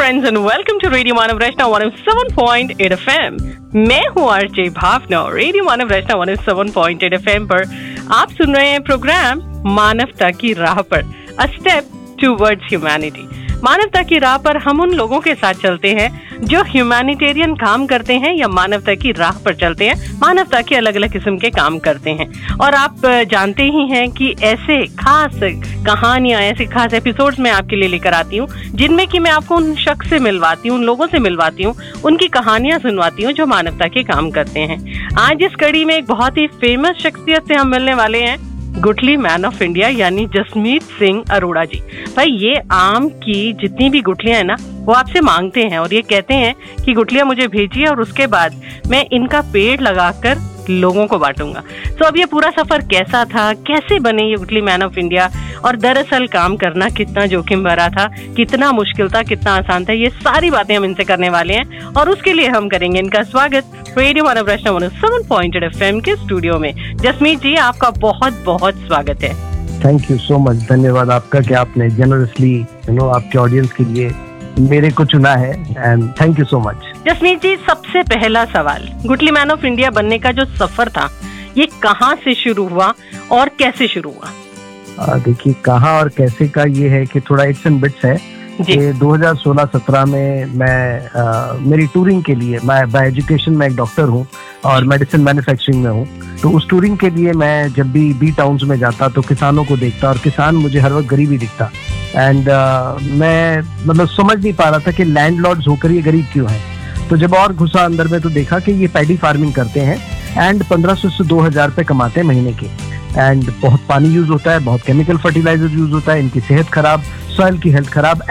friends and welcome to Radio Manav Rachna 107.8 FM। मैं हूँ RJ भावना। Radio मानव रचना 107.8 FM पर आप सुन रहे हैं प्रोग्राम मानवता की राह पर, अ स्टेप टूवर्ड्स ह्यूमैनिटी। मानवता की राह पर हम उन लोगों के साथ चलते हैं जो ह्यूमैनिटेरियन काम करते हैं या मानवता की राह पर चलते हैं, मानवता के अलग अलग किस्म के काम करते हैं। और आप जानते ही हैं कि ऐसे खास कहानियां, ऐसे खास एपिसोड्स मैं आपके लिए लेकर आती हूँ जिनमें कि मैं आपको उन शख्स से मिलवाती हूँ, उन लोगों से मिलवाती हूँ, उनकी कहानियां सुनवाती हूँ जो मानवता के काम करते हैं। आज इस कड़ी में एक बहुत ही फेमस शख्सियत से हम मिलने वाले हैं, गुठली मैन ऑफ इंडिया यानी जसमीत सिंह अरोड़ा जी। भाई ये आम की जितनी भी गुठलियां हैं ना, वो आपसे मांगते हैं और ये कहते हैं कि गुठलियां मुझे भेजिए और उसके बाद मैं इनका पेड़ लगाकर लोगों को बांटूंगा। तो अब ये पूरा सफर कैसा था, कैसे बने ये गुठली मैन ऑफ इंडिया, और दरअसल काम करना कितना जोखिम भरा था, कितना मुश्किल था, कितना आसान था, ये सारी बातें हम इनसे करने वाले हैं। और उसके लिए हम करेंगे इनका स्वागत रेडियो मानव रचना 107.8 FM के स्टूडियो में। जसमीत जी, आपका बहुत बहुत स्वागत है। थैंक यू सो मच, धन्यवाद आपका कि आपने जेनरसली आपके ऑडियंस के लिए मेरे को चुना है, and thank you so much. Jasmeet जी, सबसे पहला सवाल, गुठली मैन ऑफ इंडिया बनने का जो सफर था ये कहाँ से शुरू हुआ और कैसे शुरू हुआ? देखिए, कहाँ और कैसे का ये है कि थोड़ा इट्स एंड बिट्स है कि 2016-17 में मैं मेरी टूरिंग के लिए, मैं बाय एजुकेशन में एक डॉक्टर हूँ और मेडिसिन मैन्युफैक्चरिंग में हूँ। तो उस टूरिंग के लिए मैं जब भी बी टाउन्स में जाता तो किसानों को देखता, और किसान मुझे हर वक्त गरीब ही दिखता। एंड मैं मतलब समझ नहीं पा रहा था कि लैंडलॉर्ड्स होकर ये गरीब क्यों हैं। तो जब और घुसा अंदर में तो देखा कि ये पैडी फार्मिंग करते हैं एंड 1500 से 2000 रुपए कमाते हैं महीने के। एंड बहुत पानी यूज होता है, बहुत केमिकल फर्टिलाइजर यूज होता है, इनकी सेहत खराब, सॉइल की हेल्थ खराब।